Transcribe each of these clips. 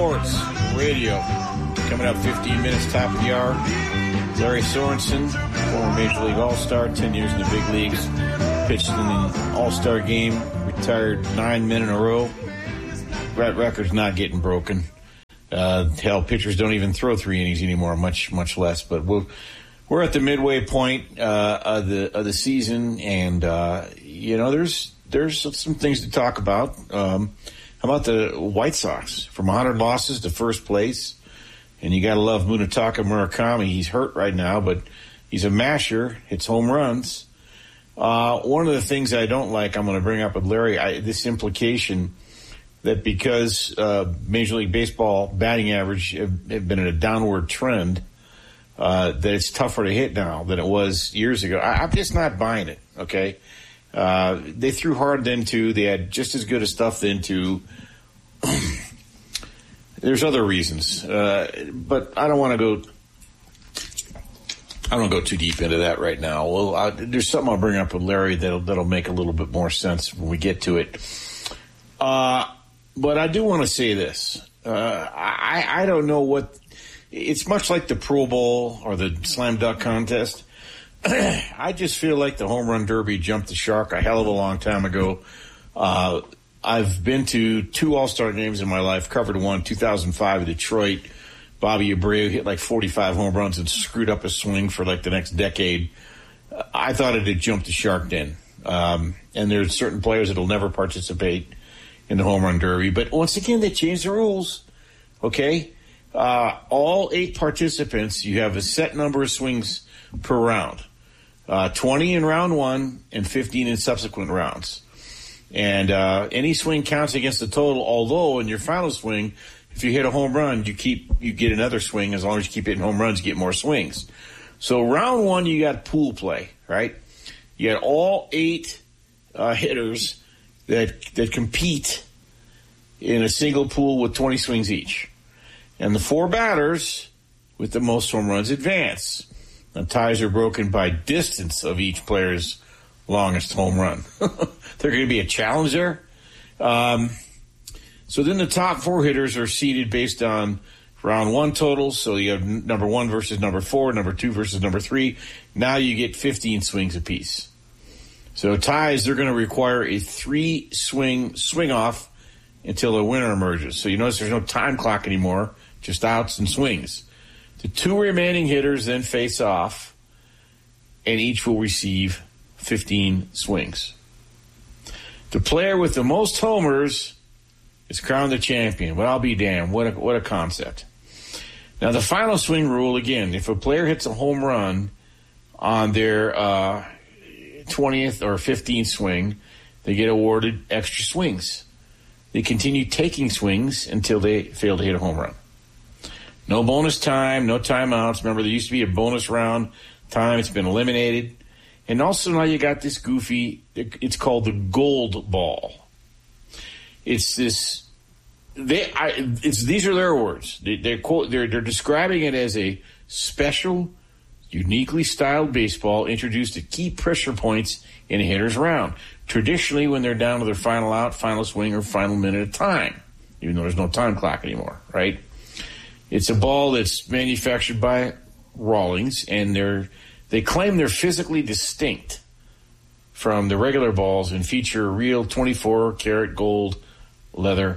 Sports Radio. Coming up 15 minutes, top of the hour. Larry Sorensen, former Major League All-Star, 10 years in the big leagues. Pitched in the All-Star game, retired 9 men in a row. That record's not getting broken. Hell, pitchers don't even throw 3 innings anymore, much less. But we're at the midway point of the season, and there's some things to talk about. How about the White Sox? From 100 losses to first place. And you got to love Munetaka Murakami. He's hurt right now, but he's a masher, hits home runs. One of the things I don't like, I'm going to bring up with Larry, this implication that because Major League Baseball batting average have been in a downward trend, that it's tougher to hit now than it was years ago. I'm just not buying it, okay? They threw hard then, too. They had just as good a stuff then, too. There's other reasons, but I don't want to go too deep into that right now. Well, there's something I'll bring up with Larry that'll make a little bit more sense when we get to it. But I do want to say this. I don't know what – it's much like the Pro Bowl or the Slam Dunk Contest. I just feel like the Home Run Derby jumped the shark a hell of a long time ago. I've been to 2 All-Star games in my life, covered one, 2005 in Detroit. Bobby Abreu hit like 45 home runs and screwed up his swing for like the next decade. I thought it had jumped the shark then. And there's certain players that will never participate in the Home Run Derby. But once again, they changed the rules. Okay? All 8 participants, you have a set number of swings per round. 20 in round 1 and 15 in subsequent rounds. And any swing counts against the total, although in your final swing, if you hit a home run, you get another swing. As long as you keep hitting home runs, you get more swings. So round 1, you got pool play, right? You got all 8 hitters that compete in a single pool with 20 swings each. And the 4 batters with the most home runs advance. And ties are broken by distance of each player's longest home run. They're going to be a challenge there. So then the top 4 hitters are seeded based on round 1 totals. So you have number 1 versus number 4, number 2 versus number 3. Now you get 15 swings apiece. So ties, they're going to require a 3-swing swing-off until a winner emerges. So you notice there's no time clock anymore, just outs and swings. The 2 remaining hitters then face off, and each will receive 15 swings. The player with the most homers is crowned the champion. But I'll be damned. What a concept. Now, the final swing rule, again, if a player hits a home run on their 20th or 15th swing, they get awarded extra swings. They continue taking swings until they fail to hit a home run. No bonus time, no timeouts. Remember, there used to be a bonus round time. It's been eliminated. And also now you got this goofy, it's called the gold ball. It's this, these are their words. They're describing it as a special, uniquely styled baseball introduced at key pressure points in a hitter's round. Traditionally, when they're down to their final out, final swing, or final minute of time, even though there's no time clock anymore, right? It's a ball that's manufactured by Rawlings, and they claim they're physically distinct from the regular balls and feature real 24-karat gold leather,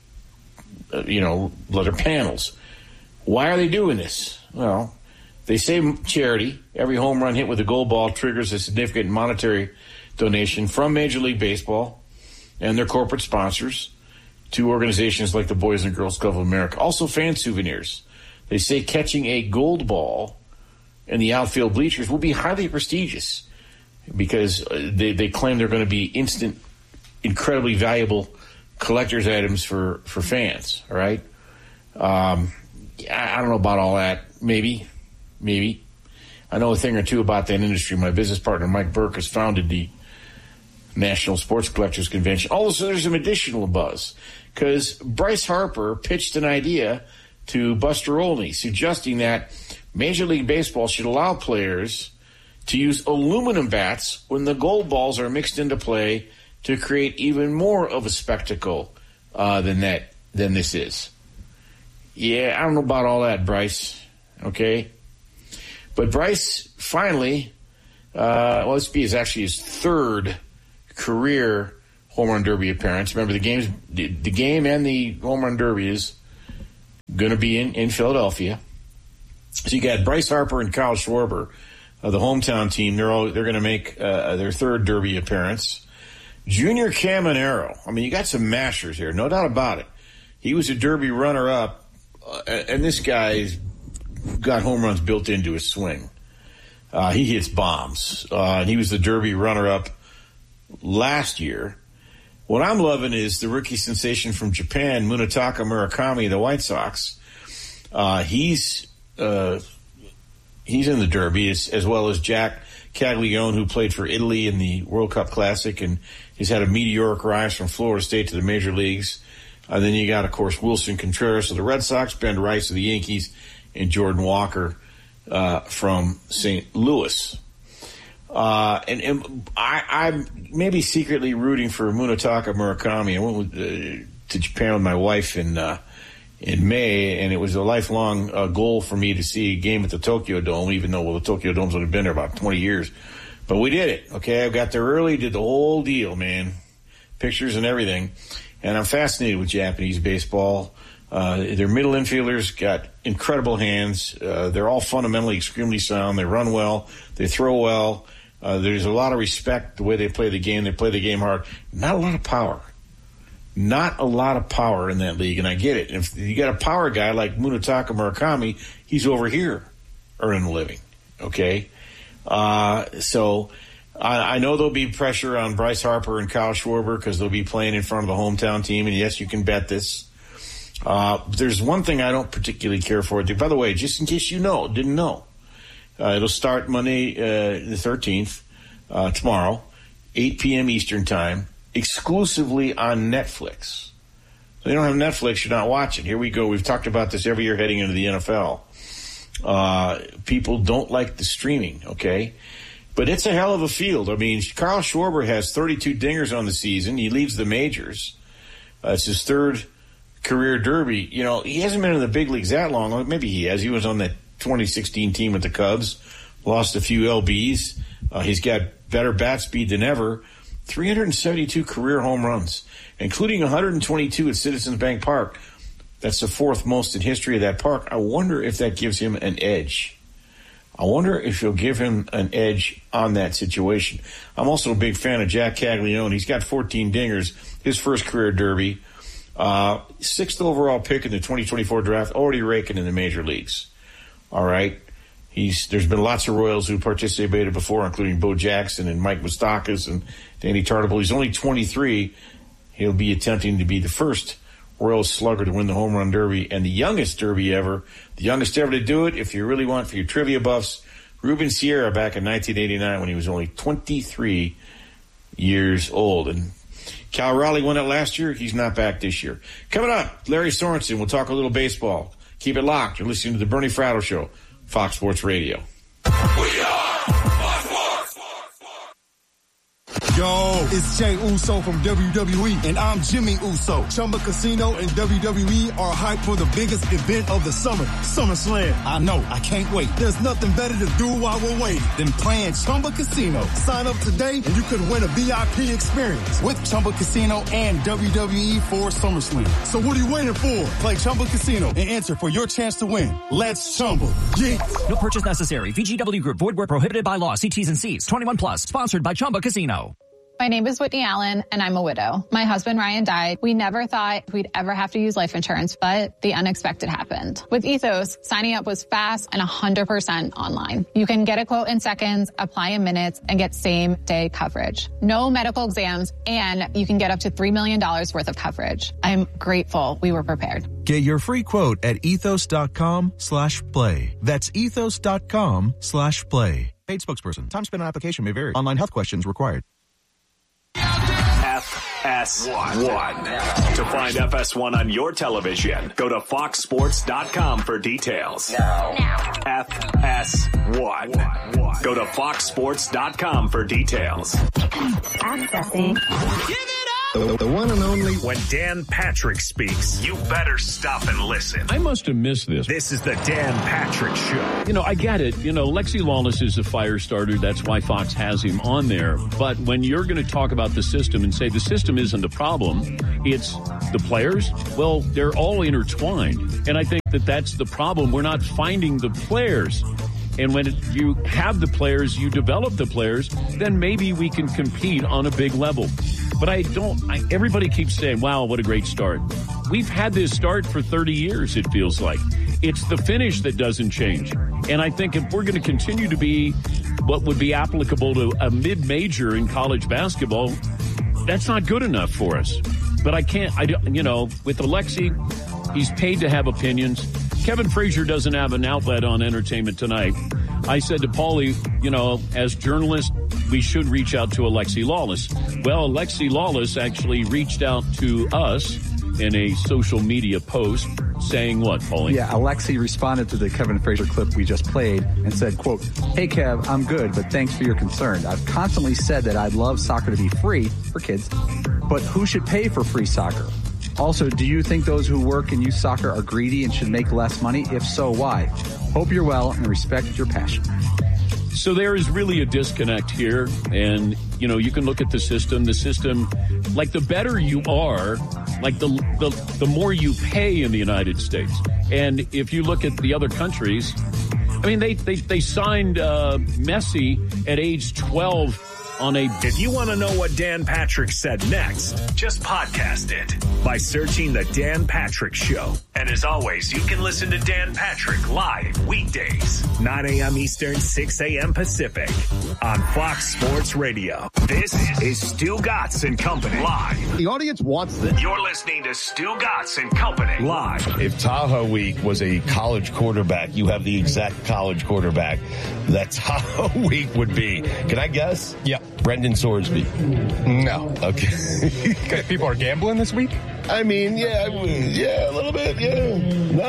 leather panels. Why are they doing this? Well, they say charity. Every home run hit with a gold ball triggers a significant monetary donation from Major League Baseball and their corporate sponsors to organizations like the Boys and Girls Club of America. Also fan souvenirs. They say catching a gold ball in the outfield bleachers will be highly prestigious because they claim they're going to be instant, incredibly valuable collector's items for fans, all right? I don't know about all that. Maybe. I know a thing or two about that industry. My business partner, Mike Burke, has founded the National Sports Collectors Convention. Also, there's some additional buzz because Bryce Harper pitched an idea to Buster Olney, suggesting that Major League Baseball should allow players to use aluminum bats when the gold balls are mixed into play to create even more of a spectacle than this is. Yeah, I don't know about all that, Bryce. Okay? But Bryce finally, this is actually his third career home run derby appearance. Remember, the game and the home run derby is going to be in Philadelphia. So you got Bryce Harper and Kyle Schwarber, the hometown team. They're going to make their third derby appearance. Junior Caminero. I mean, you got some mashers here, no doubt about it. He was a derby runner-up, and this guy's got home runs built into his swing. He hits bombs. And he was the derby runner-up last year. What I'm loving is the rookie sensation from Japan, Munetaka Murakami, the White Sox. He's in the derby, as well as Jack Caglione, who played for Italy in the World Cup Classic, and he's had a meteoric rise from Florida State to the major leagues. And then you got, of course, Wilson Contreras of the Red Sox, Ben Rice of the Yankees, and Jordan Walker from St. Louis. And I'm maybe secretly rooting for Munetaka Murakami. I went to Japan with my wife in May, and it was a lifelong goal for me to see a game at the Tokyo Dome, even though the Tokyo Dome's only been there about 20 years. But we did it, okay? I got there early, did the whole deal, man. Pictures and everything. And I'm fascinated with Japanese baseball. Their middle infielders got incredible hands. They're all fundamentally extremely sound. They run well. They throw well. There's a lot of respect the way they play the game. They play the game hard. Not a lot of power. Not a lot of power in that league, and I get it. If you got a power guy like Munetaka Murakami, he's over here earning a living, okay? So I know there'll be pressure on Bryce Harper and Kyle Schwarber because they'll be playing in front of the hometown team, and yes, you can bet this. There's one thing I don't particularly care for. By the way, just in case you didn't know, it'll start Monday the 13th, tomorrow, 8 p.m. Eastern Time, exclusively on Netflix. So you don't have Netflix, you're not watching. Here we go. We've talked about this every year heading into the NFL. People don't like the streaming, okay? But it's a hell of a field. I mean, Kyle Schwarber has 32 dingers on the season. He leads the majors. It's his third career derby. You know, he hasn't been in the big leagues that long. Maybe he has. He was on that 2016 team with the Cubs, lost a few LBs. He's got better bat speed than ever. 372 career home runs, including 122 at Citizens Bank Park. That's the fourth most in history of that park. I wonder if that gives him an edge. I wonder if he'll give him an edge on that situation. I'm also a big fan of Jack Caglione. He's got 14 dingers, his first career derby. Sixth overall pick in the 2024 draft, already raking in the major leagues. All right. There's been lots of Royals who participated before, including Bo Jackson and Mike Moustakas and Danny Tartabull. He's only 23. He'll be attempting to be the first Royals slugger to win the home run derby and the youngest derby ever. The youngest ever to do it, if you really want for your trivia buffs, Ruben Sierra back in 1989 when he was only 23 years old. And Cal Raleigh won it last year. He's not back this year. Coming up, Larry Sorensen. We'll talk a little baseball. Keep it locked. You're listening to the Bernie Fratto Show, Fox Sports Radio. We are Fox Sports. Yo, it's Jay Uso from WWE, and I'm Jimmy Uso. Chumba Casino and WWE are hyped for the biggest event of the summer, SummerSlam. I know, I can't wait. There's nothing better to do while we're waiting than playing Chumba Casino. Sign up today and you could win a VIP experience with Chumba Casino and WWE for SummerSlam. So what are you waiting for? Play Chumba Casino and enter for your chance to win. Let's Chumba. Yeah. No purchase necessary. VGW Group. Void where prohibited by law. See T's and C's. 21 plus. Sponsored by Chumba Casino. My name is Whitney Allen, and I'm a widow. My husband, Ryan, died. We never thought we'd ever have to use life insurance, but the unexpected happened. With Ethos, signing up was fast and 100% online. You can get a quote in seconds, apply in minutes, and get same-day coverage. No medical exams, and you can get up to $3 million worth of coverage. I'm grateful we were prepared. Get your free quote at ethos.com/play. That's ethos.com/play. Paid spokesperson. Time spent on application may vary. Online health questions required. FS1. To find FS1 on your television, go to foxsports.com for details. Now. FS1. Go to foxsports.com for details. Accessing. Give it up! The one and only. When Dan Patrick speaks, you better stop and listen. I must have missed this. This is the Dan Patrick Show. You know, I get it. You know, Lexi Lawless is a fire starter. That's why Fox has him on there. But when you're going to talk about the system and say the system isn't the problem, it's the players, well, they're all intertwined. And I think that that's the problem. We're not finding the players. And when you have the players, you develop the players, then maybe we can compete on a big level. But everybody keeps saying, wow, what a great start. We've had this start for 30 years, it feels like. It's the finish that doesn't change. And I think if we're going to continue to be what would be applicable to a mid-major in college basketball, that's not good enough for us. But with Alexi, he's paid to have opinions. Kevin Frazier doesn't have an outlet on Entertainment Tonight. I said to Paulie, as journalists, we should reach out to Alexi Lawless. Well, Alexi Lawless actually reached out to us in a social media post saying what, Paulie? Yeah, Alexi responded to the Kevin Frazier clip we just played and said, quote, "Hey, Kev, I'm good, but thanks for your concern. I've constantly said that I'd love soccer to be free for kids, but who should pay for free soccer? Also, do you think those who work in youth soccer are greedy and should make less money? If so, why? Hope you're well and respect your passion." So there is really a disconnect here. And, you can look at the system, like the better you are, like the more you pay in the United States. And if you look at the other countries, I mean, they signed Messi at age 12 on a... If you want to know what Dan Patrick said next, just podcast it by searching The Dan Patrick Show. And as always, you can listen to Dan Patrick live weekdays, 9 a.m. Eastern, 6 a.m. Pacific on Fox Sports Radio. This is Stu Gatz and Company live. The audience wants this. You're listening to Stu Gatz and Company live. If Tahoe Week was a college quarterback, you have the exact college quarterback that Tahoe Week would be. Can I guess? Yep. Brendan Sorsby. No. Okay. People are gambling this week? I mean, yeah, a little bit, yeah.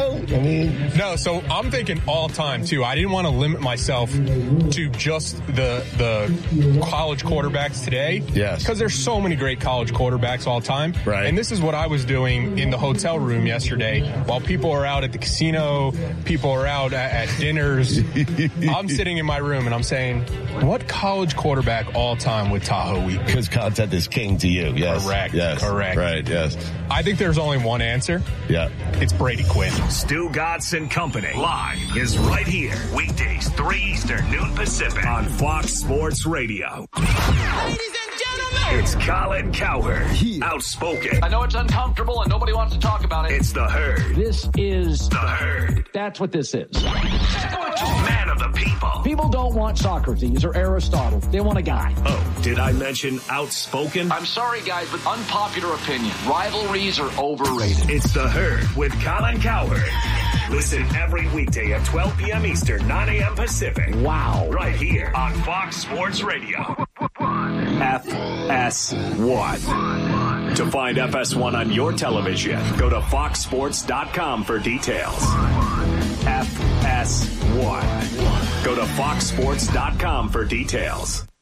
No, so I'm thinking all time, too. I didn't want to limit myself to just the college quarterbacks today. Yes. Because there's so many great college quarterbacks all time. Right. And this is what I was doing in the hotel room yesterday. While people are out at the casino, people are out at dinners, I'm sitting in my room and I'm saying, what college quarterback all time with Tahoe Week? Because content is king to you, yes. Correct. Yes. Correct. Right, yes. I think there's only one answer. Yeah. It's Brady Quinn. Stu Gatz and Company live is right here. Weekdays, 3 Eastern, noon Pacific on Fox Sports Radio. Ladies and gentlemen, it's Colin Cowherd. Outspoken. I know it's uncomfortable and nobody wants to talk about it. It's the Herd. This is the Herd. That's what this is. Man of the people. People don't want Socrates or Aristotle. They want a guy. Oh, did I mention outspoken? I'm sorry, guys, but unpopular opinion. Rivalries are overrated. It's the Herd with Colin Cowherd. Listen every weekday at 12 p.m. Eastern, 9 a.m. Pacific. Wow. Right here on Fox Sports Radio. FS1. To find FS1 on your television, go to foxsports.com for details. FS1. Go to foxsports.com for details.